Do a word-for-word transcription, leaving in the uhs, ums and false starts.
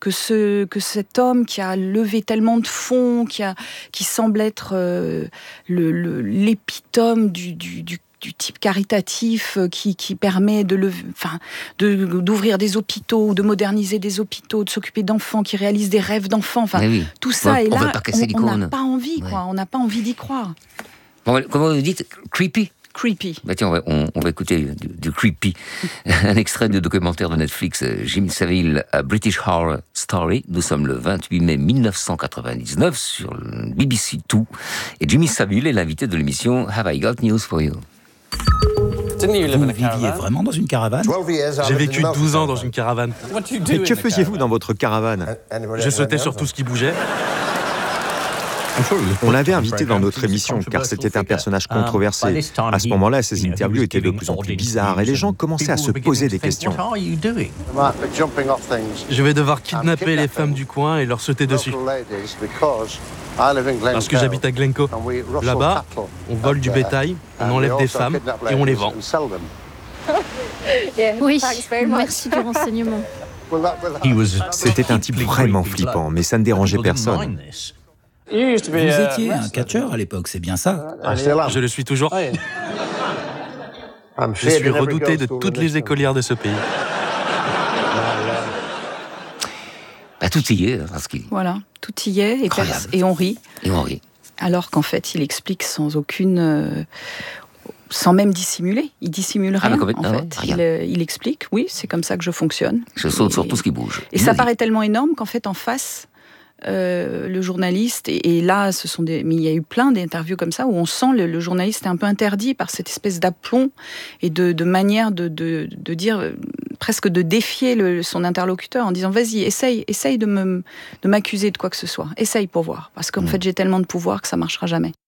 que, ce, que cet homme qui a levé tellement de fonds, qui, a, qui semble être euh, le, le, l'épitome du, du, du du type caritatif qui, qui permet de, lever, enfin, de, d'ouvrir des hôpitaux, de moderniser des hôpitaux, de s'occuper d'enfants, qui réalisent des rêves d'enfants. Enfin, oui. Tout ça, ouais, et là, on n'a pas envie, quoi. Ouais. On n'a pas envie d'y croire. Bon, comment vous dites creepy? Creepy. Bah tiens, on va, on, on va écouter du, du creepy. Un extrait de documentaire de Netflix, Jimmy Savile, A British Horror Story. Nous sommes le vingt-huit mai dix-neuf cent quatre-vingt-dix-neuf sur B B C deux. Et Jimmy Savile est l'invité de l'émission Have I Got News for You? Vous viviez vraiment dans une caravane? J'ai vécu douze ans dans une caravane. Mais que faisiez-vous dans votre caravane? Je sautais sur tout ce qui bougeait. On l'avait invité dans notre émission car c'était un personnage controversé. À ce moment-là, ses interviews étaient de plus en plus bizarres et les gens commençaient à se poser des questions. Je vais devoir kidnapper les femmes du coin et leur sauter dessus. Parce que j'habite à Glencoe. Là-bas, on vole du bétail, on enlève des femmes et on les vend. Oui, merci du renseignement. C'était un type vraiment flippant, mais ça ne dérangeait personne. Vous étiez un catcheur à l'époque, c'est bien ça? Je le suis toujours. Je suis redouté de toutes les écolières de ce pays. Bah, tout y est. Parce qu'il... Voilà, tout y est et, pers- et on rit. Et on rit. Alors qu'en fait, il explique sans aucune... Euh, sans même dissimuler. Il dissimule rien, ah, en fait. Rien. Il, euh, il explique, oui, c'est comme ça que je fonctionne. Je saute et, sur tout ce qui bouge. Et ça paraît tellement énorme qu'en fait, en face... Euh, le journaliste, et, et là, ce sont des, mais il y a eu plein d'interviews comme ça où on sent le, le journaliste est un peu interdit par cette espèce d'aplomb et de, de manière de, de, de dire, euh, presque de défier le, son interlocuteur en disant vas-y, essaye, essaye de, me, de m'accuser de quoi que ce soit, essaye pour voir, parce qu'en mmh. fait j'ai tellement de pouvoir que ça marchera jamais.